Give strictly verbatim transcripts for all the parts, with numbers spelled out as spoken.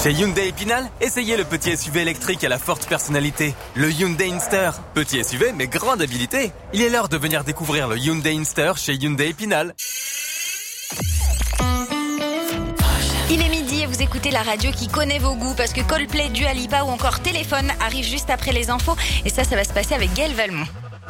Chez Hyundai Épinal, essayez le petit S U V électrique à la forte personnalité, le Hyundai Inster. Petit S U V mais grande habilité. Il est l'heure de venir découvrir le Hyundai Inster chez Hyundai Épinal. Il est midi et vous écoutez la radio qui connaît vos goûts parce que Coldplay, Dua Lipa ou encore Téléphone arrive juste après les infos et ça, ça va se passer avec Gaël Valmont.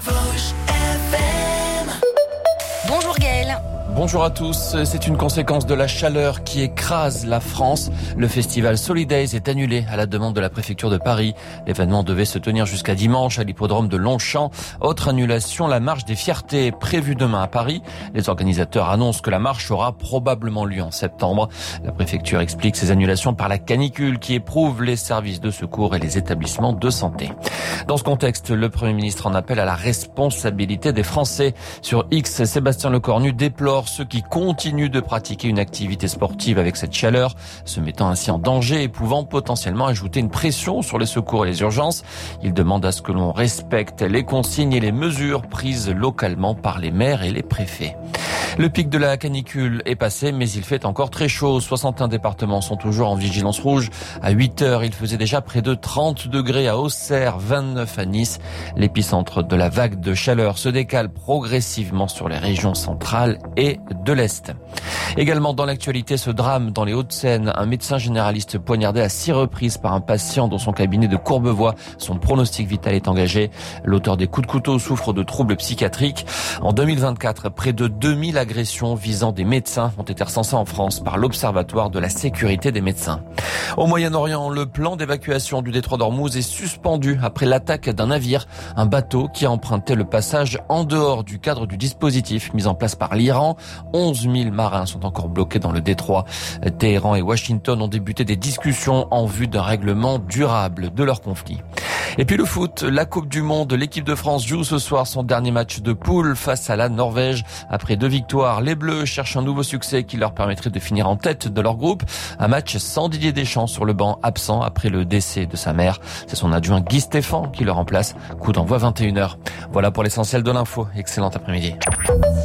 Bonjour Gaël. Bonjour à tous, c'est une conséquence de la chaleur qui écrase la France. Le festival Solidays est annulé à la demande de la préfecture de Paris. L'événement devait se tenir jusqu'à dimanche à l'hippodrome de Longchamp. Autre annulation, la marche des fiertés prévue demain à Paris. Les organisateurs annoncent que la marche aura probablement lieu en septembre. La préfecture explique ces annulations par la canicule qui éprouve les services de secours et les établissements de santé. Dans ce contexte, le Premier ministre en appelle à la responsabilité des Français. Sur X, Sébastien Lecornu déplore ceux qui continuent de pratiquer une activité sportive avec cette chaleur, se mettant ainsi en danger et pouvant potentiellement ajouter une pression sur les secours et les urgences. Il demande à ce que l'on respecte les consignes et les mesures prises localement par les maires et les préfets. Le pic de la canicule est passé, mais il fait encore très chaud. soixante et un départements sont toujours en vigilance rouge. À huit heures, il faisait déjà près de trente degrés à Auxerre, vingt-neuf à Nice. L'épicentre de la vague de chaleur se décale progressivement sur les régions centrales et de l'Est. Également dans l'actualité, ce drame dans les Hauts-de-Seine. Un médecin généraliste poignardé à six reprises par un patient dans son cabinet de Courbevoie. Son pronostic vital est engagé. L'auteur des coups de couteau souffre de troubles psychiatriques. En deux mille vingt-quatre, près de deux mille agressions visant des médecins ont été recensées en France par l'Observatoire de la sécurité des médecins. Au Moyen-Orient, le plan d'évacuation du détroit d'Ormuz est suspendu après l'attaque d'un navire, un bateau qui a emprunté le passage en dehors du cadre du dispositif mis en place par l'Iran. onze mille marins sont encore bloqués dans le détroit. Téhéran et Washington ont débuté des discussions en vue d'un règlement durable de leur conflit. Et puis le foot, la Coupe du Monde, l'équipe de France joue ce soir son dernier match de poule face à la Norvège. Après deux victoires, les Bleus cherchent un nouveau succès qui leur permettrait de finir en tête de leur groupe. Un match sans Didier Deschamps sur le banc, absent après le décès de sa mère. C'est son adjoint Guy Stéphane qui le remplace. Coup d'envoi vingt et une heures. Voilà pour l'essentiel de l'info. Excellent après-midi.